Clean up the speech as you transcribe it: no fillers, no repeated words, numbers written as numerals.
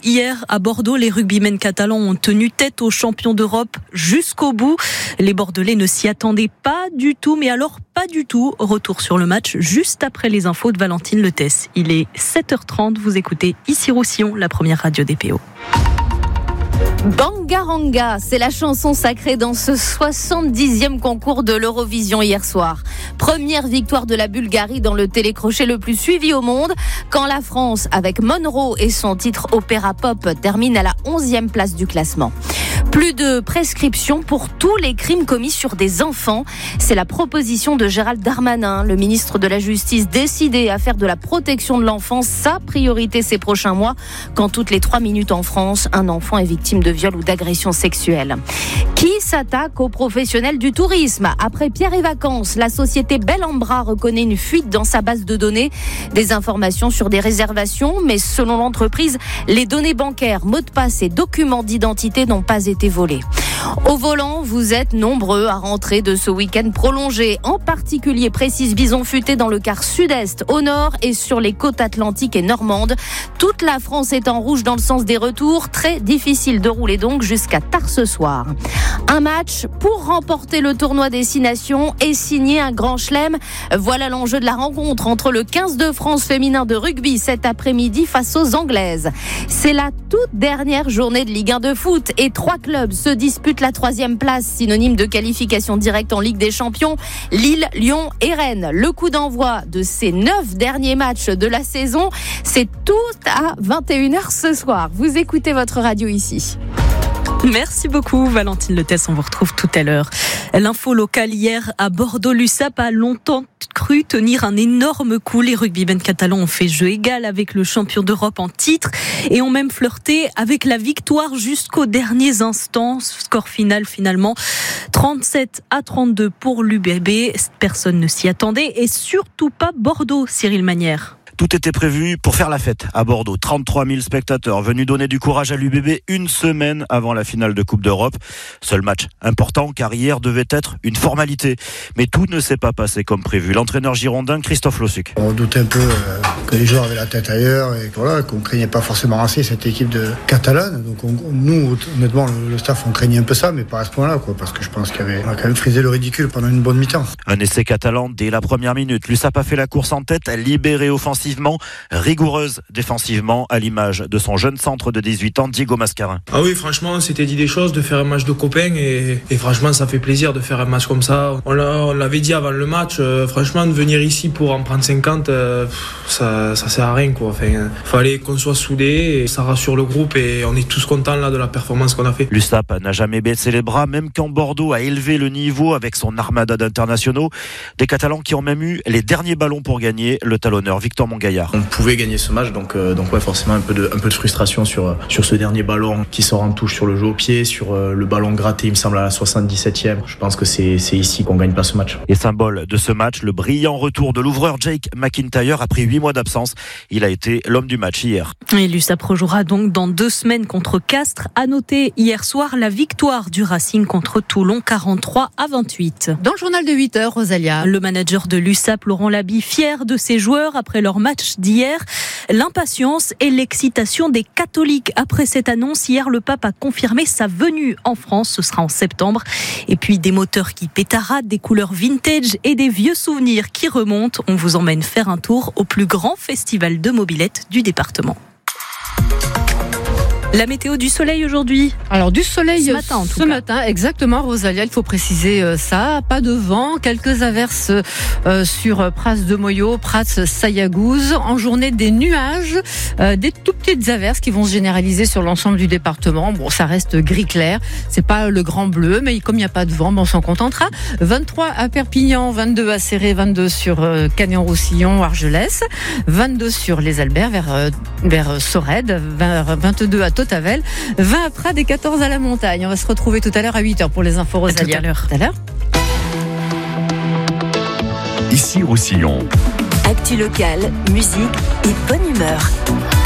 hier à Bordeaux. Les rugbymen catalans ont tenu tête aux champions d'Europe jusqu'au bout. Les Bordelais ne s'y attendaient pas du tout, mais alors pas du tout. Retour sur le match juste après les infos de Valentine Letès. Il est 7h30, vous écoutez ici Roussillon, la première radio DPO. Bangaranga, c'est la chanson sacrée dans ce 70e concours de l'Eurovision hier soir. Première victoire de la Bulgarie dans le télécrochet le plus suivi au monde, quand la France, avec Monroe et son titre Opéra Pop, termine à la 11e place du classement. Plus de prescription pour tous les crimes commis sur des enfants. C'est la proposition de Gérald Darmanin, le ministre de la Justice, décidé à faire de la protection de l'enfance sa priorité ces prochains mois, quand toutes les 3 minutes en France, un enfant est victime de viol ou d'agression sexuelle. Qui s'attaque aux professionnels du tourisme ? Après Pierre et Vacances, la société Bel en Bras reconnaît une fuite dans sa base de données. Des informations sur des réservations, mais selon l'entreprise, les données bancaires, mots de passe et documents d'identité n'ont pas été volés. Au volant, vous êtes nombreux à rentrer de ce week-end prolongé. En particulier, précise Bison Futé dans le quart sud-est, au nord et sur les côtes atlantiques et normandes. Toute la France est en rouge dans le sens des retours. Très difficile de rouler donc jusqu'à tard ce soir. Un match pour remporter le tournoi des 6 nations et signer un grand chelem. Voilà l'enjeu de la rencontre entre le 15 de France féminin de rugby cet après-midi face aux Anglaises. C'est la toute dernière journée de Ligue 1 de foot et 3 clubs se disputent la 3e place, synonyme de qualification directe en Ligue des Champions. Lille, Lyon et Rennes. Le coup d'envoi de ces 9 derniers matchs de la saison, c'est tout à 21h ce soir. Vous écoutez votre radio ici. Merci beaucoup Valentine Letès, on vous retrouve tout à l'heure. L'info locale hier à Bordeaux, l'USAP a longtemps cru tenir un énorme coup. Les rugbymen catalans ont fait jeu égal avec le champion d'Europe en titre et ont même flirté avec la victoire jusqu'aux derniers instants. Score final finalement 37-32 pour l'UBB. Personne ne s'y attendait et surtout pas Bordeaux, Cyril Manière. Tout était prévu pour faire la fête à Bordeaux. 33 000 spectateurs venus donner du courage à l'UBB une semaine avant la finale de Coupe d'Europe. Seul match important car hier devait être une formalité. Mais tout ne s'est pas passé comme prévu. L'entraîneur girondin Christophe Lossuc. On doutait un peu que les joueurs avaient la tête ailleurs et qu'on craignait pas forcément assez cette équipe de catalane. Donc nous, honnêtement, le staff, on craignait un peu ça, mais pas à ce point-là, parce que je pense qu'on a quand même frisé le ridicule pendant une bonne mi-temps. Un essai catalan dès la première minute. L'USAP a fait la course en tête, libéré offensivement, rigoureuse défensivement, à l'image de son jeune centre de 18 ans, Diego Mascarin. Ah oui, franchement, on s'était dit des choses, de faire un match de copains et franchement, ça fait plaisir de faire un match comme ça. On l'avait dit avant le match, franchement, de venir ici pour en prendre 50, ça sert à rien, Enfin, fallait qu'on soit soudés et ça rassure le groupe et on est tous contents là de la performance qu'on a fait. L'USAP n'a jamais baissé les bras, même quand Bordeaux a élevé le niveau avec son armada d'internationaux. Des Catalans qui ont même eu les derniers ballons pour gagner, le talonneur Victor Mongaillard. On pouvait gagner ce match, donc ouais, forcément un peu de frustration sur ce dernier ballon qui sort en touche sur le jeu au pied, sur le ballon gratté, il me semble, à la 77e. Je pense que c'est ici qu'on gagne pas ce match. Et symbole de ce match, le brillant retour de l'ouvreur Jake McIntyre après 8 mois d'absence. Il a été l'homme du match hier. Et l'USAP rejouera donc dans 2 semaines contre Castres. À noter hier soir la victoire du Racing contre Toulon, 43-28. Dans le journal de 8h, Rosalia. Le manager de l'USAP, Laurent Laby, fier de ses joueurs après leur match d'hier. L'impatience et l'excitation des catholiques après cette annonce. Hier, le pape a confirmé sa venue en France. Ce sera en septembre. Et puis des moteurs qui pétaradent, des couleurs vintage et des vieux souvenirs qui remontent. On vous emmène faire un tour au plus grand festival de mobilette du département. La météo du soleil aujourd'hui. Alors du soleil ce matin, exactement, Rosalia, il faut préciser ça. Pas de vent, quelques averses sur Pras de Moyo, Prats, Sayagouz. En journée, des nuages, des tout petites averses qui vont se généraliser sur l'ensemble du département. Bon, ça reste gris clair, c'est pas le grand bleu, mais comme il n'y a pas de vent, on s'en contentera. 23 à Perpignan, 22 à Céré, 22 sur Cagnan-Roussillon, Argelès, 22 sur les Alberts vers Sorède, 22 à Tavel, 20 à Prades et 14 à la montagne. On va se retrouver tout à l'heure à 8h pour les infos Rosalia. Tout à l'heure. Ici Roussillon. Actu locale, musique et bonne humeur.